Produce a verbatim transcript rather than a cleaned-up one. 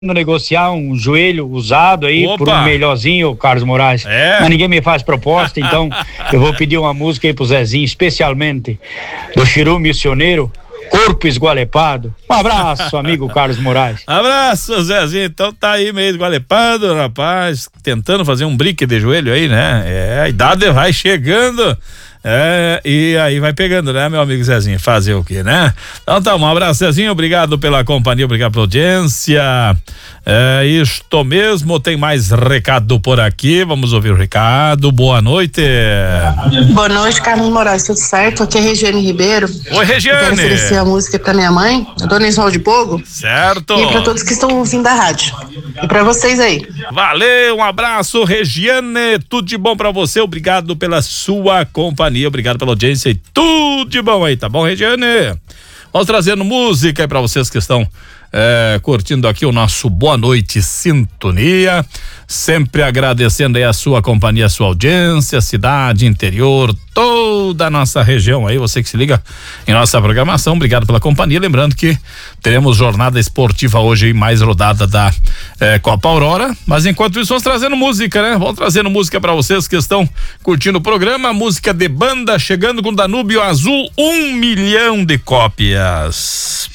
negociar um joelho usado aí Opa. por um melhorzinho, Carlos Moraes. É. Mas ninguém me faz proposta, então eu vou pedir uma música aí pro Zezinho, especialmente do Chiru Missioneiro, Corpo Esgualepado. Um abraço, amigo Carlos Moraes. Abraço, Zezinho. Então tá aí meio esgualepado, rapaz, tentando fazer um brique de joelho aí, né? É, a idade vai chegando. É, e aí vai pegando, né, meu amigo Zezinho? Fazer o quê, né? Então tá, um abraço, Zezinho, obrigado pela companhia, obrigado pela audiência. É isto mesmo, tem mais recado por aqui, vamos ouvir o recado. Boa noite. Boa noite, Carlos Moraes, tudo certo? Aqui é Regiane Ribeiro. Oi, Regiane. Eu quero oferecer a música pra minha mãe, a dona Isol de Bogo. Certo. E pra todos que estão ouvindo a rádio. E pra vocês aí. Valeu, um abraço, Regiane, tudo de bom pra você, obrigado pela sua companhia. Obrigado pela audiência e tudo de bom aí, tá bom, Regiane? Vamos trazendo música aí pra vocês que estão é, curtindo aqui o nosso Boa Noite Sintonia, sempre agradecendo aí a sua companhia, a sua audiência, cidade, interior, toda a nossa região aí, você que se liga em nossa programação, obrigado pela companhia, lembrando que teremos jornada esportiva hoje aí, mais rodada da eh, Copa Aurora, mas enquanto isso vamos trazendo música, né? Vamos trazendo música para vocês que estão curtindo o programa, música de banda chegando com Danúbio Azul, um milhão de cópias.